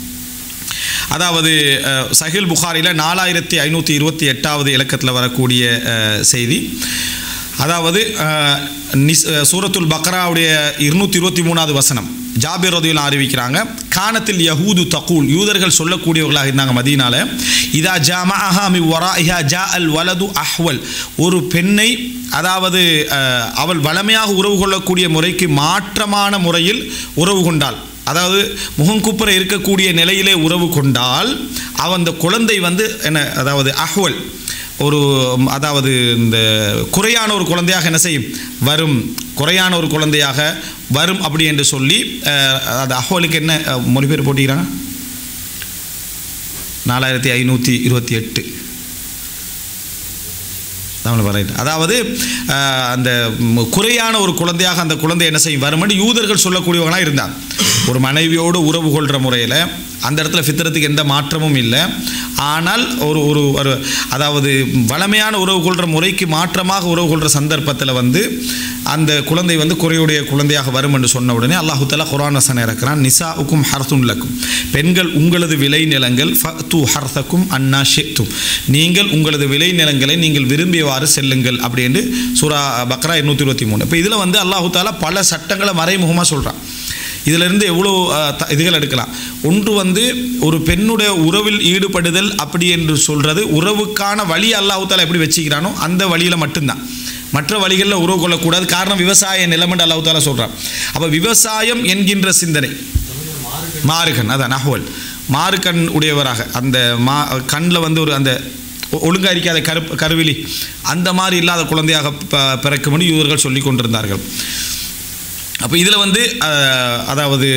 அதாவது சஹீல் புகாரியில் 4528வது இலக்கத்தில் வரக்கூடிய செய்தி, அதாவது சூரத்துல் பக்ராவுடைய 223வது வசனம், ஜாபிர் ரலியல்லாஹு அறிவிக்கிறாங்க, கானத்தில் யஹூது தகூல், யூதர்கள் சொல்லக்கூடியவர்களாக இருந்தாங்க மதீனால, இதா ஜாமஅஹா மின் வராஇஹா ஜாஅல் வலது அஹ்வல், ஒரு பெண்ணை அதாவது அவள் வளமையாக உறவு கொள்ளக்கூடிய முறைக்கு மாற்றமான முறையில் உறவு கொண்டாள், அதாவது முகங்குப்புற இருக்கக்கூடிய நிலையிலே உறவு கொண்டால் அவன் அந்த குழந்தை வந்து என்ன, அதாவது அஹ்வல் ஒரு, அதாவது இந்த குறையான ஒரு குழந்தையாக என்ன செய்யும் வரும், குறையான ஒரு குழந்தையாக வரும் அப்படி என்று சொல்லி அது அஹ்வலுக்கு என்ன மொழிபெயர் போட்டிக்கிறாங்க 4528 தமிழ் வரைட்டு, அதாவது அந்த குறையான ஒரு குழந்தையாக அந்த குழந்தை என்ன செய்யும் வரும் என்று யூதர்கள் சொல்லக்கூடியவங்களாக இருந்தாங்க. ஒரு மனைவியோடு உறவு கொள்கிற முறையில் அந்த இடத்துல ஃபித்ரத்துக்கு எந்த மாற்றமும் இல்லை. ஆனால் ஒரு ஒரு அதாவது வளமையான உறவு கொள்கிற முறைக்கு மாற்றமாக உறவு கொள்கிற சந்தர்ப்பத்தில் வந்து அந்த குழந்தை வந்து குறையுடைய குழந்தையாக வரும் என்று சொன்ன உடனே அல்லாஹு தஆலா குர்ஆன் வசனம் இறக்குறான், நிசாஉக்கும் ஹர்துன் லக்கும், பெண்கள் உங்களது விளை நிலங்கள், ஃபது ஹர்தக்கும் அன்னா ஷிஅ்தும், நீங்கள் உங்களது விளை நிலங்களை நீங்கள் விரும்பியவாறு செல்லுங்கள் அப்படி என்று சூரா பக்ரா 223. இப்போ இதில் வந்து அல்லாஹு தஆலா பல சட்டங்களை மறைமுகமாக சொல்கிறான். இதிலிருந்து எவ்வளோ இதுகள் எடுக்கலாம். ஒன்று வந்து ஒரு பெண்ணுடைய உறவில் ஈடுபடுதல் அப்படி என்று சொல்கிறது, உறவுக்கான வழி அல்லாஹ் தஆலா எப்படி வச்சுக்கிறானோ அந்த வழியில் மட்டும்தான், மற்ற வழிகளில் உறவு கொள்ளக்கூடாது. காரணம் விவசாய நிலம் என்று அல்லாஹ் தஆலா சொல்கிறான். அப்போ விவசாயம் என்கின்ற சிந்தனை மாறுகண், அதான் அஹ்வல், மாறுகண் உடையவராக அந்த கண்ணில் வந்து ஒரு அந்த ஒழுங்காக இருக்காத கருவிலி அந்த மாதிரி இல்லாத குழந்தையாக பிறக்கும்படி யூதர்கள் சொல்லி கொண்டிருந்தார்கள். அப்போ இதில் வந்து அதாவது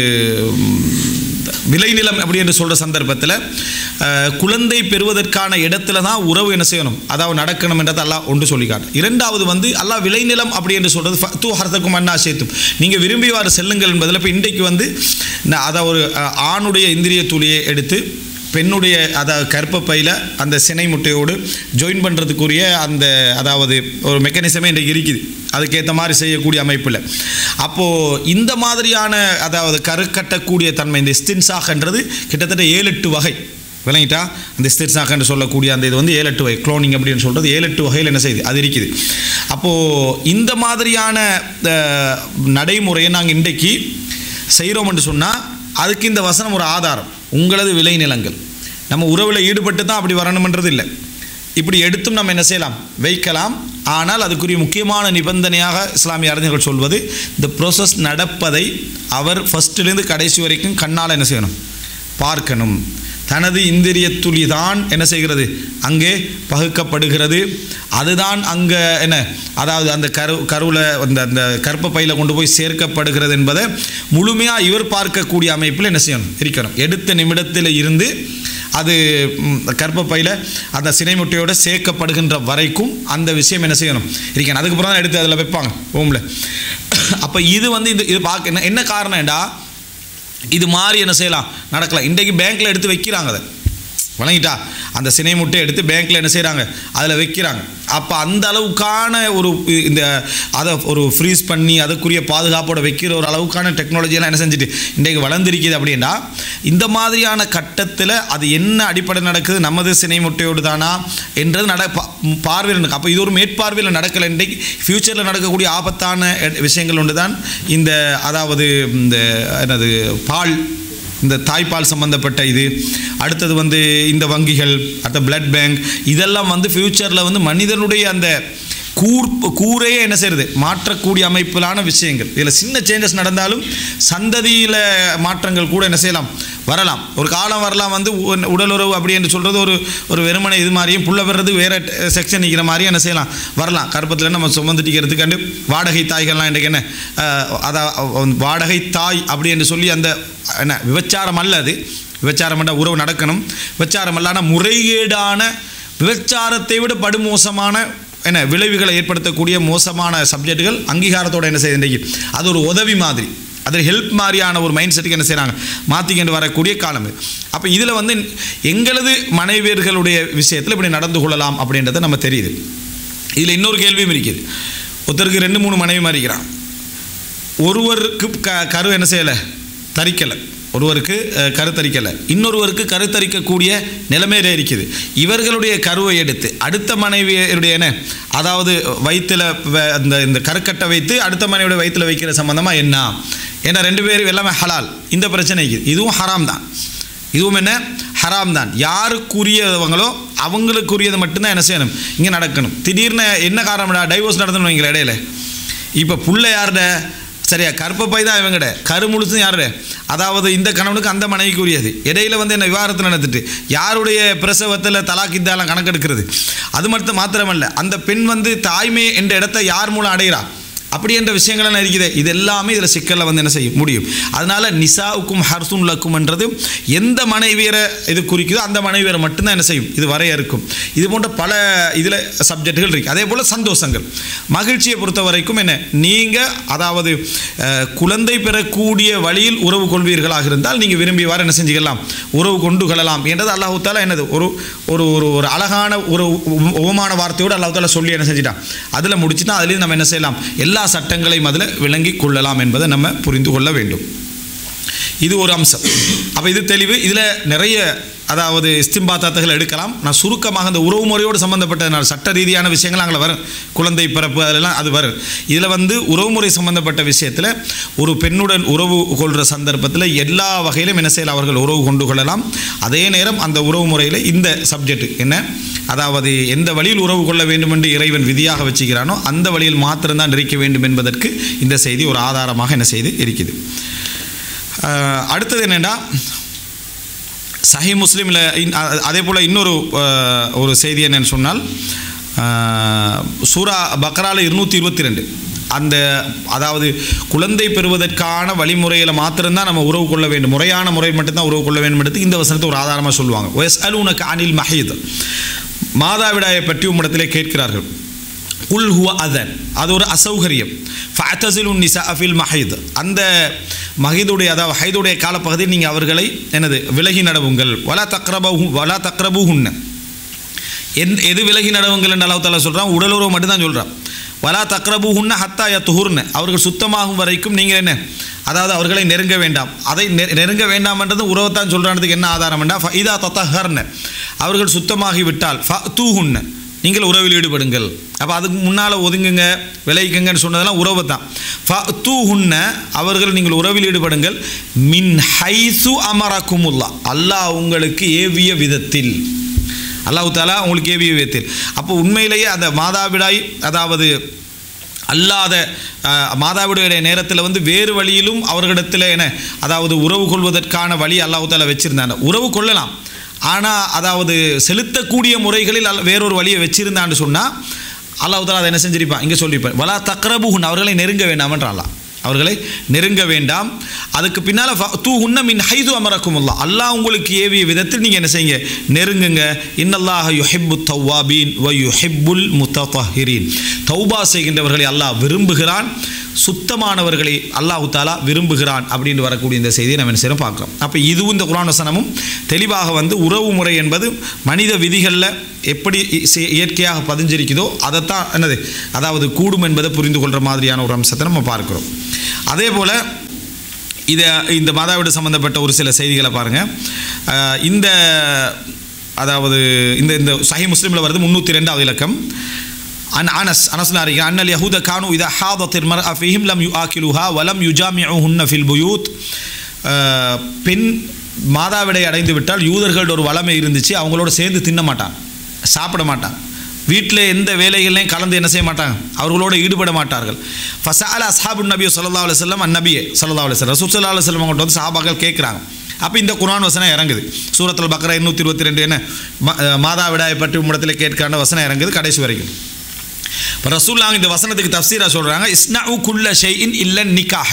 விளைநிலம் அப்படி என்று சொல்கிற சந்தர்ப்பத்தில் குழந்தை பெறுவதற்கான இடத்துல தான் உறவு என்ன செய்யணும், அதாவது நடக்கணும் என்றதை அல்லாஹ் ஒன்று சொல்லிக்காட்டு. இரண்டாவது வந்து அல்லாஹ் விளைநிலம் அப்படி என்று சொல்கிறது ஃபத்து ஹர்தக்கும் அன்னா ஷிஅ்தும், நீங்கள் விரும்பியவாறு செல்லுங்கள் என்பதில். இப்போ இன்றைக்கு வந்து அதாவது ஒரு ஆணுடைய இந்திரிய துளியை எடுத்து பெண்ணுடைய அதாவது கர்ப்பப்பையில் அந்த சினை முட்டையோடு ஜாயின் பண்ணுறதுக்குரிய அந்த அதாவது ஒரு மெக்கானிசமே இன்றைக்கு இருக்குது, அதுக்கேற்ற மாதிரி செய்யக்கூடிய அமைப்பில். அப்போது இந்த மாதிரியான அதாவது கருக்கட்டக்கூடிய தன்மை, இந்த இஸ்தின்சாக்ன்றது கிட்டத்தட்ட 7-8 வகை விளங்கிட்டா. அந்த இஸ்தின்சாக் என்று சொல்லக்கூடிய அந்த இது வந்து 7-8 வகை, குளோனிங் அப்படின்னு சொல்கிறது 7-8 வகையில் என்ன செய்யுது அது இருக்குது. அப்போது இந்த மாதிரியான நடைமுறையை நாங்கள் இன்றைக்கு செய்கிறோம் என்று சொன்னால் அதுக்கு இந்த வசனம் ஒரு ஆதாரம். உங்களது விளை நிலங்கள் நம்ம உறவில் ஈடுபட்டு தான் அப்படி வரணுமன்றது இல்லை, இப்படி எடுத்தும் நம்ம என்ன செய்யலாம் வைக்கலாம். ஆனால் அதுக்குரிய முக்கியமான நிபந்தனையாக இஸ்லாமிய அறிஞர்கள் சொல்வது, இந்த ப்ரோசஸ் நடப்பதை அவர் ஃபஸ்ட்டிலேருந்து கடைசி வரைக்கும் கண்ணால் என்ன செய்யணும் பார்க்கணும். தனது இந்திரிய துளி தான் என்ன செய்கிறது அங்கே பகுக்கப்படுகிறது, அதுதான் அங்கே என்ன அதாவது அந்த கருவில் அந்த கர்ப்பப்பையில் கொண்டு போய் சேர்க்கப்படுகிறது என்பதை முழுமையாக இவர் பார்க்கக்கூடிய அமைப்பில் என்ன செய்யணும் இருக்கணும். எடுத்த நிமிடத்தில் இருந்து அது கர்ப்பப்பையில் அந்த சினை முட்டையோடு சேர்க்கப்படுகின்ற வரைக்கும் அந்த விஷயம் என்ன செய்யணும் இருக்கணும். அதுக்கப்புறம் தான் எடுத்து அதில் வைப்பாங்க ஹோமில். அப்போ இது வந்து இது பார்க்க என்ன காரணம்டா, இது மாதிரி என்ன செய்யலாம் நடக்கலாம். இன்றைக்கு பேங்க்கில் எடுத்து வைக்கிறாங்க, அதை வழங்கிட்டா அந்த சினை முட்டை எடுத்து பேங்க்கில் என்ன செய்கிறாங்க, அதில் வைக்கிறாங்க. அப்போ அந்த அளவுக்கான ஒரு இந்த அதை ஒரு ஃப்ரீஸ் பண்ணி அதுக்குரிய பாதுகாப்போடு வைக்கிற ஒரு அளவுக்கான டெக்னாலஜியெல்லாம் என்ன செஞ்சுட்டு இன்றைக்கு வளர்ந்துருக்குது. அப்படின்னா இந்த மாதிரியான கட்டத்தில் அது என்ன அடிப்படை நடக்குது, நமது சினை முட்டையோடு தானா என்றது பார்வையில் நடக்கும். அப்போ இது ஒரு மேற்பார்வையில் நடக்கலை. இன்றைக்கு ஃப்யூச்சரில் நடக்கக்கூடிய ஆபத்தான விஷயங்கள் ஒன்று தான் இந்த அதாவது இந்த என்னது பால், இந்த தாய்ப்பால் சம்பந்தப்பட்ட இது. அடுத்தது வந்து இந்த வங்கிகள், அடுத்த பிளட் பேங்க், இதெல்லாம் வந்து ஃப்யூச்சரில் வந்து மனிதனுடைய அந்த கூரையே என்ன செய்கிறது மாற்றக்கூடிய அமைப்பிலான விஷயங்கள். இதில் சின்ன சேஞ்சஸ் நடந்தாலும் சந்ததியில் மாற்றங்கள் கூட என்ன செய்யலாம், வரலாம். ஒரு காலம் வரலாம் வந்து உடலுறவு அப்படி என்று சொல்கிறது ஒரு வெறுமனை இது மாதிரியும் புள்ள வர்றது வேறு செக்ஷன் நிற்கிற மாதிரியும் என்ன செய்யலாம், வரலாம். கருப்பத்தில் நம்ம சுமந்துட்டிக்கிறதுக்காண்டு வாடகை தாய்கள்லாம் இன்றைக்கு என்ன வாடகை தாய் அப்படி என்று சொல்லி அந்த என்ன விபச்சாரம் அல்ல, அது விபச்சாரம் என்ற உறவு நடக்கணும். விபச்சாரம் அல்லான முறைகேடான விபச்சாரத்தை விட படுமோசமான என்ன விளைவுகளை ஏற்படுத்தக்கூடிய மோசமான சப்ஜெக்டுகள் அங்கீகாரத்தோடு என்ன செய்ய இன்றைக்கு அது ஒரு உதவி மாதிரி, அது ஹெல்ப் மாதிரியான ஒரு மைண்ட் செட்டுக்கு என்ன செய்கிறாங்க மாற்றிக்கிட்டு வரக்கூடிய காலம். அப்போ இதில் வந்து எங்களது மனைவியர்களுடைய விஷயத்தில் இப்படி நடந்து கொள்ளலாம் அப்படின்றது நம்ம தெரியுது. இதில் இன்னொரு கேள்வியும் இருக்குது. ஒருத்தருக்கு 2-3 மனைவி மாறிக்கிறான். ஒருவருக்கு கரு என்ன செய்யலை, தரிக்கலை. ஒருவருக்கு கருத்தரிக்கலை, இன்னொருவருக்கு கருத்தரிக்கக்கூடிய நிலைமையிலே இருக்குது. இவர்களுடைய கருவை எடுத்து அடுத்த மனைவியுடைய என்ன அதாவது வயிற்றில் இந்த கருக்கட்டை வைத்து அடுத்த மனைவியுடைய வயிற்றில் வைக்கிற சம்பந்தமாக என்ன, ஏன்னா 2 பேரும் எல்லாமே ஹலால். இந்த பிரச்சனைக்கு இதுவும் ஹராம் தான், இதுவும் என்ன ஹராம் தான். யாருக்குரியவங்களோ அவங்களுக்குரியது மட்டும்தான் என்ன செய்யணும், இங்கே நடக்கணும். திடீர்னு என்ன காரணம்டா டைவோர்ஸ் நடத்தணும் வைங்கள இடையில. இப்போ புள்ள யாருட சரியா கற்பப்பை தான் இவங்கட, கரு முழுசும் யாருட அதாவது இந்த கணவனுக்கு அந்த மனைவிக்கு உரியது. இடையில வந்து என்ன விவாகரத்து நடந்துட்டு யாருடைய பிரசவத்தில் தலாக் இதெல்லாம் கணக்கெடுக்கிறது. அது மட்டும் மாத்திரமல்ல, அந்த பெண் வந்து தாய்மை என்ற இடத்தை யார் மூலம் அடைகிறா அப்படி என்ற விஷயங்கள்லாம் இருக்குது. இது எல்லாமே இதில் சிக்கலில் வந்து என்ன செய்ய முடியும். அதனால் நிசாவுக்கும் ஹர்சுன் லக்கும் என்றது எந்த மனைவியரை இது குறிக்குதோ அந்த மனைவியரை மட்டும்தான் என்ன செய்யும் இது வரையறுக்கும். இது போன்ற பல இதில் சப்ஜெக்டுகள் இருக்குது. அதே போல் சந்தோஷங்கள் மகிழ்ச்சியை பொறுத்த வரைக்கும் என்ன, நீங்கள் அதாவது குழந்தை பெறக்கூடிய வழியில் உறவு கொள்வீர்களாக இருந்தால் நீங்கள் விரும்பியவாறு என்ன செஞ்சுக்கலாம், உறவு கொண்டு கொள்ளலாம் என்றது அல்லாஹ் தாலா என்னது ஒரு ஒரு ஒரு அழகான ஒரு உவமான வார்த்தையோடு அல்லாஹ் தாலா சொல்லி என்ன செஞ்சிட்டான், அதில் முடிச்சுட்டா அதுலேயும் நம்ம என்ன செய்யலாம், எல்லா சட்டங்களையும் அதில் விளங்கி கொள்ளலாம் என்பதை நம்ம புரிந்து கொள்ள வேண்டும். இது ஒரு அம்சம். அப்போ இது தெளிவு. இதில் நிறைய அதாவது இஸ்திம்பாத்தாத்துகள் எடுக்கலாம். நான் சுருக்கமாக இந்த உறவு முறையோடு சம்பந்தப்பட்ட சட்ட ரீதியான விஷயங்கள் அங்கே வரும், குழந்தை பிறப்பு அதெல்லாம் அது வரும். இதில் வந்து உறவுமுறை சம்பந்தப்பட்ட விஷயத்தில் ஒரு பெண்ணுடன் உறவு கொள்கிற சந்தர்ப்பத்தில் எல்லா வகையிலும் என்ன செய்யலாம், அவர்கள் உறவு கொண்டு கொள்ளலாம். அதே நேரம் அந்த உறவு முறையில் இந்த சப்ஜெக்ட் என்ன அதாவது எந்த வழியில் உறவு கொள்ள வேண்டும் என்று இறைவன் விதியாக வச்சுக்கிறானோ அந்த வழியில் மாத்திரம்தான் இருக்க வேண்டும் என்பதற்கு இந்த செய்தி ஒரு ஆதாரமாக என்ன செய்து இருக்குது. அடுத்தது என்னென்னா சஹீஹ் முஸ்லிமில் அதே போல் இன்னொரு ஒரு செய்தி என்னென்னு சொன்னால் சூரா பக்ரால 222 அந்த அதாவது குழந்தை பெறுவதற்கான வழிமுறையில் மாத்திரம்தான் நம்ம உறவு கொள்ள வேண்டும், முறையான முறை மட்டும்தான் உறவு கொள்ள வேண்டும் என்று இந்த வசனத்தை ஒரு ஆதாரமாக சொல்லுவாங்க. வயஸ்அலூனக அனில் மஹீத், மாதாவிடாயை பற்றி உம்மிடத்திலே கேட்கிறார்கள். குல் ஹுவ அதன், அது ஒரு அசௌகரியம். ஃபஅதஸிலுன் நிஸாஅ ஃபில் மஹீத், அந்த மஹீதுடைய அதாவது ஹைதுடைய காலப்பகுதியில் நீங்கள் அவர்களை என்னது விலகி நடவுங்கள். வலா தக்ரபூஹுன்ன, எது விலகி நடவுங்கள் என்று அல்லாஹ் தஆலா சொல்கிறான், உடலுறவு மட்டும்தான் சொல்கிறான். வலா தக்ரபூஹுன்ன ஹத்தா யத்துஹுர்ன, அவர்கள் சுத்தமாகும் வரைக்கும் நீங்கள் என்ன அதாவது அவர்களை நெருங்க வேண்டாம். அதை நெருங்க வேண்டாம் என்றது உறவைத்தான் சொல்கிறானதுக்கு என்ன ஆதாரம் என்றால் ஃபஇதா தத்தஹர்ன, அவர்கள் சுத்தமாகி விட்டால் ஃபஅதூஹுன்ன, நீங்கள் உறவில் ஈடுபடுங்கள். அப்போ அதுக்கு முன்னால் ஒதுங்குங்க விளைவிக்குங்கன்னு சொன்னதெல்லாம் உறவு தான். ஃபஅதூஹுன்ன, அவர்கள் நீங்கள் உறவில் ஈடுபடுங்கள். மின் ஹைசு அமரக்குமுல்லா, அல்லாஹ் உங்களுக்கு ஏவிய விதத்தில், அல்லாஹ் தஆலா உங்களுக்கு ஏவிய விதத்தில். அப்போ உண்மையிலேயே அந்த மாதாவிடாய் அதாவது அல்லாத மாதாவிடைய நேரத்தில் வந்து வேறு வழியிலும் அவர்களிடத்தில் என்ன அதாவது உறவு கொள்வதற்கான வழி அல்லாஹ் தஆலா வச்சுருந்தாங்க. உறவு கொள்ளலாம், ஆனால் அதாவது செலுத்தக்கூடிய முறைகளில் வேறொரு வழியை வச்சிருந்தான்னு சொன்னால் அல்லாஹ் தஆலா அதை என்ன செஞ்சிருப்பான், இங்கே சொல்லியிருப்பான் வலா தக்ரபூஹுன், அவர்களை நெருங்க வேண்டாம்ன்றான், அவர்களை நெருங்க வேண்டாம். அதுக்கு பின்னால் ஃபஅதூஹுன்ன மின் ஹைது அமரக்குமுல்லா, அல்லாஹ் உங்களுக்கு ஏவிய விதத்தில் நீங்கள் என்ன செய்யுங்க, நெருங்குங்க. இன்னல்லாஹ யுஹிப்புத் தவ்வாபீன் வ யுஹிப்புல் முத்தஹிரீன், தௌபா செய்கின்றவர்களை அல்லாஹ் விரும்புகிறான், சுத்தமானவர்களை அல்லாஹ் தஆலா விரும்புகிறான் அப்படின்னு வரக்கூடிய இந்த செய்தியை நம்ம என்ன செய்யறோம் பார்க்குறோம். அப்போ இதுவும் இந்த குர்ஆன் வசனமும் தெளிவாக வந்து உறவு முறை என்பது மனித விதிகளில் எப்படி இயற்கையாக பதிஞ்சிருக்குதோ அதைத்தான் என்னது அதாவது கூடும் என்பதை புரிந்து கொள்கிற மாதிரியான ஒரு அம்சத்தை நம்ம பார்க்குறோம். அதே போல் இந்த மாதாவிட சம்பந்தப்பட்ட ஒரு சில செய்திகளை பாருங்கள். இந்த அதாவது இந்த சஹீஹ் முஸ்லிமில் வருது 302வது இலக்கம். அனஸ்ல அறிகிறார் அன்னல் யஹூத கானு இதா ஹாதத்தில் மர்அ ஃபீஹிம் லம் யுஆகிலுஹா வலம் யுஜாமிஉஹுன்ன ஃபில் புயூத். பெண் மாதாவிடை அடைந்து விட்டால் யூதர்களோட ஒரு வளமை இருந்துச்சு, அவங்களோட சேர்ந்து தின்ன மாட்டான், சாப்பிட மாட்டான், வீட்டில் எந்த வேலைகளையும் கலந்து என்ன செய்ய மாட்டாங்க, அவர்களோடு ஈடுபட மாட்டார்கள். ஃபஸஅல அஸ்ஹாபுன் நபி ஸல்லல்லாஹு அலைஹி வஸல்லம் அந்நபியே ஸல்லல்லாஹு அலைஹி வஸல்லம் ரசூல் ஸல்லல்லாஹு அலைஹி வஸல்லம் அவங்கள்ட்ட வந்து சஹாபாக்கள் கேட்குறாங்க. அப்போ இந்த குர்ஆன் வசனம் இறங்குது. சூரத்துல் பக்ரா 222 என்ன மாதாவிடாயை பற்றி உம்மிடத்தில் கேட்கான வசனம் இறங்குது கடைசி வரைக்கும். இப்போ ரசூலுல்லாஹ் இந்த வசனத்துக்கு தஃப்சீரா சொல்கிறாங்க, இஸ்னஉ குல்ல ஷைஇன் இல்ல நிக்காஹ.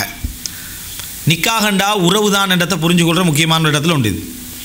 நிக்காஹண்டா உறவு தான் என்றதை புரிஞ்சுக்கொள்கிற முக்கியமான இடத்துல உண்டு.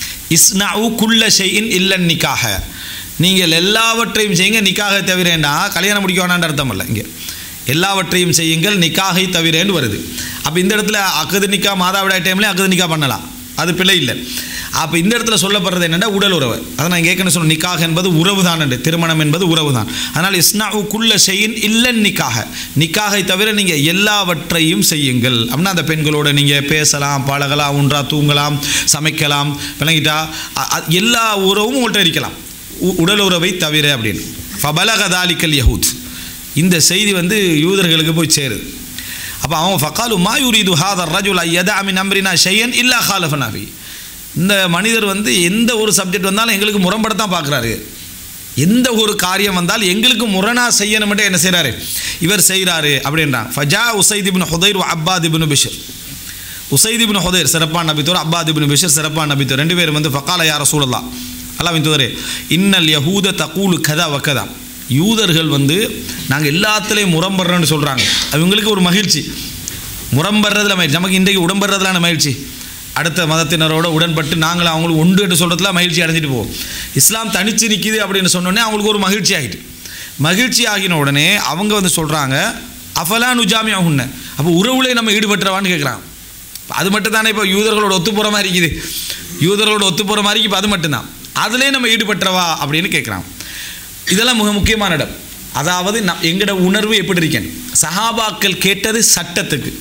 இஸ்னஉ குல்ல ஷைஇன் இல்ல நிக்காஹ, நீங்கள் எல்லாவற்றையும் செய்யுங்க நிக்காகை தவிரேண்டா கல்யாணம் முடிக்க வேணான்ற அர்த்தம் இல்லை. இங்கே எல்லாவற்றையும் செய்யுங்கள் நிக்காகை தவிரேன்னு வருது. அப்போ இந்த இடத்துல அக்கது நிக்கா மாதாவிடாய் டைம்லேயே அக்கது நிக்கா பண்ணலாம், அது பிழை இல்லை. அப்போ இந்த இடத்துல சொல்லப்படுறது என்னென்னா உடல் உறவு. அதை நான் கேட்கணும் சொன்ன நிக்காக என்பது உறவு தான் என்று, திருமணம் என்பது உறவு தான். அதனால் இஸ்னஉ குல்ல ஷைஇன் இல்ல நிக்காக, நிக்காகை தவிர நீங்கள் எல்லாவற்றையும் செய்யுங்கள். அப்படின்னா அந்த பெண்களோடு நீங்கள் பேசலாம், பழகலாம், ஒன்றா தூங்கலாம், சமைக்கலாம், விளங்கிட்டா எல்லா உறவும் உங்கள்கிட்ட இருக்கலாம் உடல் உறவை தவிர அப்படின்னு. ஃபபலக தாலிக்கல் யஹூத், இந்த செய்தி வந்து யூதர்களுக்கு போய் சேருது. அப்போ அவங்க ஃபகாலு மா யுரீது ஹாதர் ரஜுல் யதா மின் அம்ரினா ஷையன் இல்லா ஹாலஃபனா ஃபீ. இந்த மனிதர் வந்து எந்த ஒரு சப்ஜெக்ட் வந்தாலும் எங்களுக்கு முரண்படத்தான் பார்க்குறாரு, எந்த ஒரு காரியம் வந்தாலும் எங்களுக்கு முரணாக செய்யணும்ட்டு என்ன செய்கிறாரு இவர் செய்கிறாரு அப்படின்றான். ஃபஜா உசைத் இப்னு ஹுதைர் வ அப்பாத் இப்னு பிஷ்ர். உசைத் இப்னு ஹுதைர் சிறப்பான நபித்தோர், அப்பாத் இப்னு பிஷ்ர் சிறப்பான நபித்தோர், ரெண்டு பேரும் வந்து ஃபகால யா ரசூலல்லாஹ், அல்லாஹ்வின் தூதரே, இன்னல் யஹூத தகூலு கதா வக்கதா, யூதர்கள் வந்து நாங்கள் எல்லாத்துலேயும் முரம்படுறோன்னு சொல்கிறாங்க. அவங்களுக்கு ஒரு மகிழ்ச்சி, முரம்படுறதுல மகிழ்ச்சி. நமக்கு இன்றைக்கு உடம்படுறதுலான மகிழ்ச்சி, அடுத்த மதத்தினரோட உடன்பட்டு நாங்கள் அவங்களுக்கு உண்டு என்று சொல்கிறதுல மகிழ்ச்சி அடைஞ்சிட்டு போவோம். இஸ்லாம் தனிச்சு நிற்கிது அப்படின்னு சொன்னோடனே அவங்களுக்கு ஒரு மகிழ்ச்சி ஆகிட்டு, மகிழ்ச்சி ஆகின உடனே அவங்க வந்து சொல்கிறாங்க அஃபலா நுஜாமி ஆகுன்னு, அப்போ உறவுலே நம்ம ஈடுபட்டுறவான்னு கேட்குறாங்க. அது மட்டும் தானே இப்போ யூதர்களோட ஒத்து போகிற மாதிரி இருக்குது, யூதர்களோட ஒத்து போகிற மாதிரி இப்போ அது மட்டும்தான், அதிலே நம்ம ஈடுபட்டுறவா அப்படின்னு கேட்குறாங்க. இதெல்லாம் மிக முக்கியமான இடம். அதாவது எங்களோட உணர்வு எப்படி இருக்கேன், சஹாபாக்கள் கேட்டது சட்டத்துக்கு,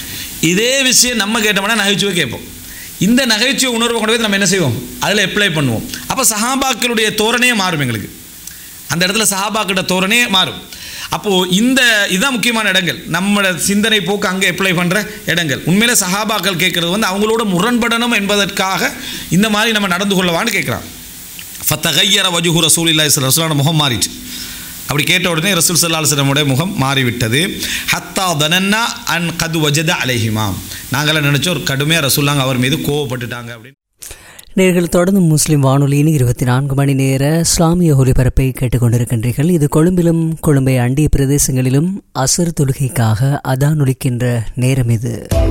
இதே விஷயம் நம்ம கேட்டோம்னா நகைச்சுவை கேட்போம். இந்த நகைச்சுவை உணர்வை கொண்டு போய் நம்ம என்ன செய்வோம், அதில் அப்ளை பண்ணுவோம். அப்போ சஹாபாக்களுடைய தோரணையே மாறும், எங்களுக்கு அந்த இடத்துல சஹாபாக்கிட்ட தோரணையே மாறும். அப்போது இதுதான் முக்கியமான இடங்கள், நம்மளோட சிந்தனை போக்கு அங்கே அப்ளை பண்ணுற இடங்கள். உண்மையிலே சஹாபாக்கள் கேட்குறது வந்து அவங்களோட முரண்படணும் என்பதற்காக இந்த மாதிரி நம்ம நடந்து கொள்ளவான்னு கேட்குறான். ஃபத்தகையர வஜுஹு ரசூலில்லாஹி ஸல்லல்லாஹு அலைஹி வஸல்லம், முகம் மாறிச்சு. அப்படி கேட்ட உடனே ரசூல் ஸல்லல்லாஹு அலைஹி வஸல்லம் முகம் மாறிவிட்டது. ஹத்தா தனன்னா அன் கது வஜத அலைஹிமா, நாங்களாம் நினச்சோம் கடுமையாக ரசூலுல்லாஹ் அவர் மீது கோவப்பட்டுட்டாங்க அப்படின்னு. நேர்கள் தொடர்ந்து முஸ்லிம் வானொலியின் 24 மணி நேர இஸ்லாமிய ஒலிபரப்பை கேட்டுக்கொண்டிருக்கின்றீர்கள். இது கொழும்பிலும் கொழும்பை அண்டிய பிரதேசங்களிலும் அசர் தொழுகைக்காக அதான் ஒலிக்கின்ற நேரம். இது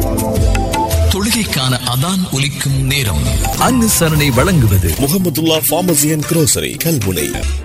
தொழுகைக்கான அதான் ஒலிக்கும் நேரம். அனுசரணை வழங்குவது முஹம்மதுல்லாஹ் ஃபார்மசி அண்ட் குரோசரி கல்முனை.